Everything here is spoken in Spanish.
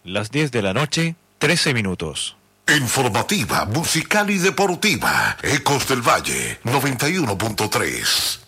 Las 10 de la noche, 13 minutos. Informativa, musical y deportiva. Ecos del Valle, 91.3.